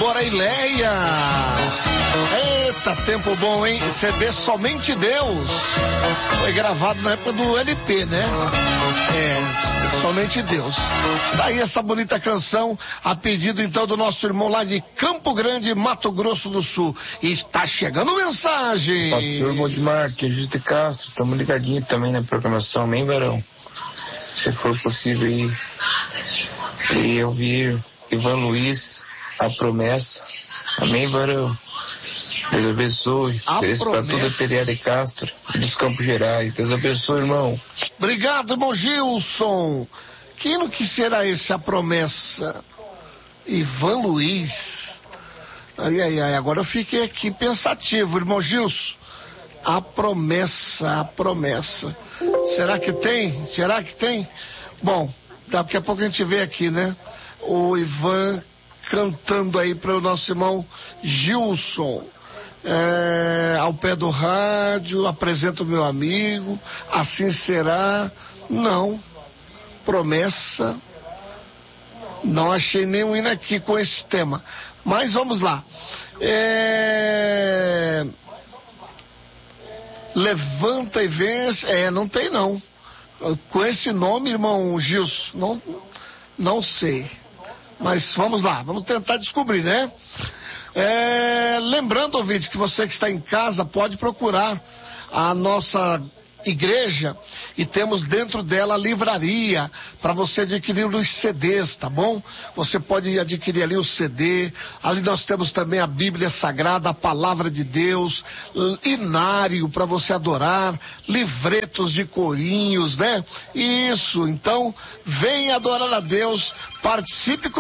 Boreileia. Eita, tempo bom, hein? CD Somente Deus. Foi gravado na época do LP, né? Somente Deus. Está aí essa bonita canção, a pedido então do nosso irmão lá de Campo Grande, Mato Grosso do Sul. E está chegando mensagem. Pastor Modmar, que é Juiz de Castro, estamos ligadinhos também na programação, amém, varão? Se for possível aí, e ouvir Ivan Luiz, A Promessa, amém, varão? Deus abençoe. Isso para toda a Pereira de Castro e dos Campos Gerais. Deus abençoe, irmão. Obrigado, irmão Gilson. Que hino que será esse, A Promessa? Ivan Luiz. Ai, agora eu fiquei aqui pensativo, irmão Gilson. A Promessa. Será que tem? Bom, daqui a pouco a gente vê aqui, né? O Ivan cantando aí para o nosso irmão Gilson. Ao pé do rádio, apresento o meu amigo, assim será. Não, Promessa, não achei nenhum hino aqui com esse tema, mas vamos lá. Levanta e vence, não tem não, com esse nome, irmão Gilson, não sei, mas vamos lá, vamos tentar descobrir, né? Lembrando, ouvinte, que você que está em casa pode procurar a nossa igreja e temos dentro dela a livraria para você adquirir os CDs, tá bom? Você pode adquirir ali o CD, ali nós temos também a Bíblia Sagrada, a Palavra de Deus, inário para você adorar, livretos de corinhos, né? Isso, então, venha adorar a Deus, participe com